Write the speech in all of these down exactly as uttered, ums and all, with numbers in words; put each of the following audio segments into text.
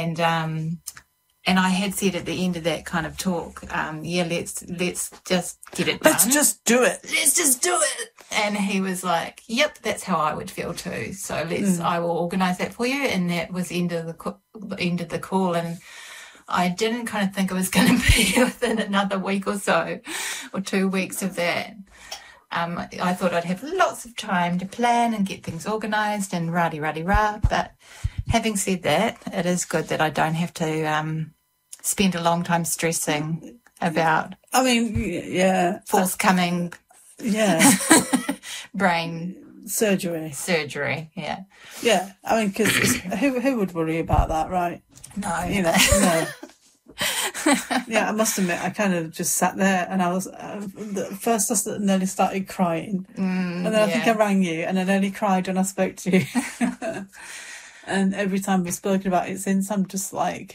and um, and I had said at the end of that kind of talk, um, yeah, let's let's just get it done. Let's just do it. Let's just do it. And he was like, "Yep, that's how I would feel too. So let's, mm. I will organise that for you." And that was the end of the end of the call. And I didn't kind of think it was going to be within another week or so, or two weeks of that. Um, I thought I'd have lots of time to plan and get things organised and rah-de-rah-de-rah. But having said that, it is good that I don't have to um, spend a long time stressing about. I mean, yeah, forthcoming. Yeah. brain surgery. Surgery, yeah. Yeah, I mean, because who who would worry about that, right? No, you know, no. Yeah, I must admit, I kind of just sat there and I was uh, the first I nearly started crying, mm, and then I yeah. think I rang you, and I nearly cried when I spoke to you. And every time we've spoken about it since, I'm just like,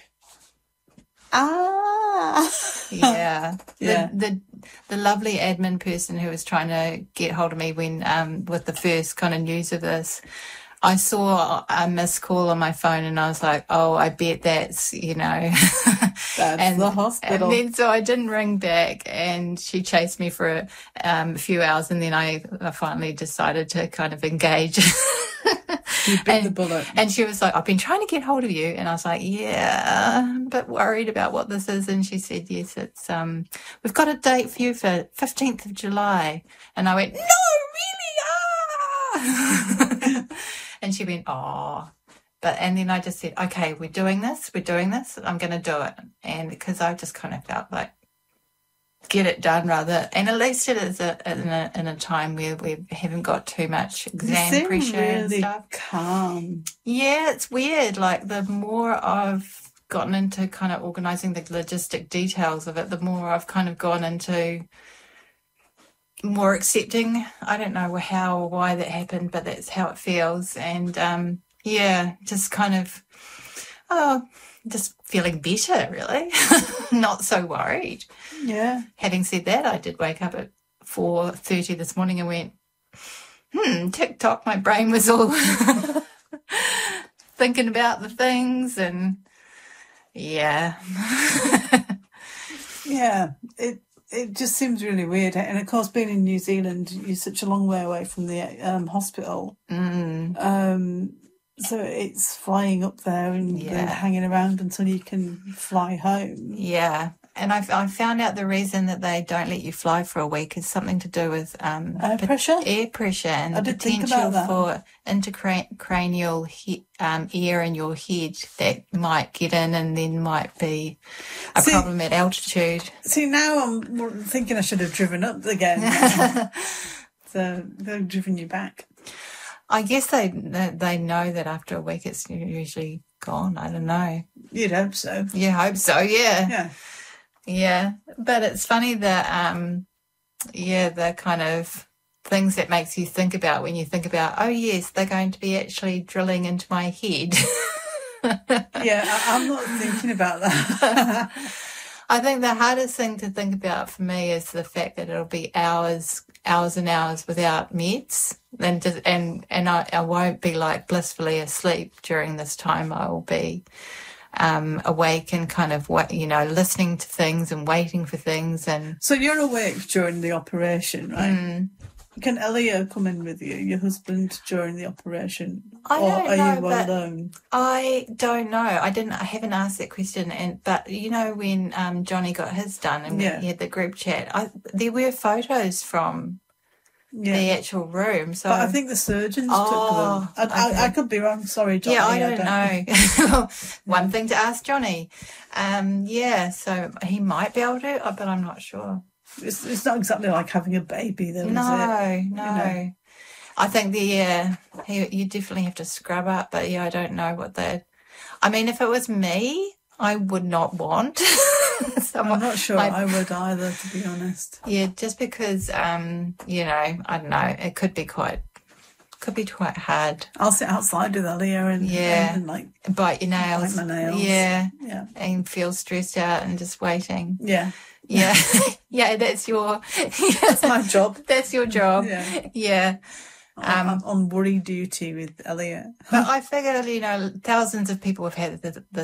ah, yeah, yeah. The, the the lovely admin person who was trying to get hold of me when um with the first kind of news of this, I saw a missed call on my phone and I was like, oh, I bet that's, you know, that's and, the hospital. And then so I didn't ring back, and she chased me for a, um, a few hours, and then I, I finally decided to kind of engage. You bit and, the bullet. And she was like, I've been trying to get hold of you. And I was like, yeah, I'm a bit worried about what this is. And she said, yes, it's, um, we've got a date for you for fifteenth of July. And I went, no, really? Ah! And she went, oh. But, and then I just said, okay, we're doing this. We're doing this. I'm going to do it. And because I just kind of felt like, get it done rather, and at least it is a, in a in a time where we haven't got too much exam you seem pressure really and stuff. Calm. Yeah, it's weird. Like the more I've gotten into kind of organising the logistic details of it, the more I've kind of gone into more accepting. I don't know how or why that happened, but that's how it feels. And um, yeah, just kind of oh. just feeling better, really. Not so worried. Yeah. Having said that, I did wake up at four thirty this morning and went, hmm, TikTok. My brain was all thinking about the things, and yeah. Yeah, it it just seems really weird. And, of course, being in New Zealand, you're such a long way away from the um, hospital. Mm. Um So it's flying up there and yeah. then hanging around until you can fly home. Yeah. And I, I found out the reason that they don't let you fly for a week is something to do with um, air pressure, air pressure, and I the did think potential about that. for intracranial he, um, air in your head that might get in and then might be a see, problem at altitude. See, now I'm thinking I should have driven up again. So they've driven you back. I guess they they know that after a week it's usually gone. I don't know. You'd hope so. You hope so, yeah. Yeah. Yeah. But it's funny that, um, yeah, the kind of things that makes you think about when you think about, oh, yes, they're going to be actually drilling into my head. Yeah, I, I'm not thinking about that. I think the hardest thing to think about for me is the fact that it'll be hours, hours and hours without meds, and just, and and I, I won't be like blissfully asleep during this time. I will be um, awake and kind of you know listening to things and waiting for things. And so you're awake during the operation, right? Mm. Can Elliot come in with you, your husband, during the operation? I or don't are know, you but alone? I don't know. I didn't. I haven't asked that question. And but you know when um, Johnny got his done and yeah. we had the group chat, I, there were photos from yeah. the actual room. So but I think the surgeons oh, took them. I, okay. I, I could be wrong. Sorry, Johnny. Yeah, I don't, I don't know. One thing to ask Johnny. Um, yeah, so he might be able to, but I'm not sure. It's, it's not exactly like having a baby, though, no, is it? No, you know? I think the yeah, he, you definitely have to scrub up. But yeah, I don't know what they. I mean, if it was me, I would not want. someone, I'm not sure I, I would either, to be honest. Yeah, just because um, you know, I don't know, it could be quite, could be quite hard. I'll sit outside with Alia and yeah, and, and like bite your nails, bite my nails. Yeah, yeah, and feel stressed out and just waiting. Yeah. Yeah, yeah, that's your... That's my job. That's your job. Yeah. Yeah. Um, I'm on worry duty with Elliot. But I figure, you know, thousands of people have had the, the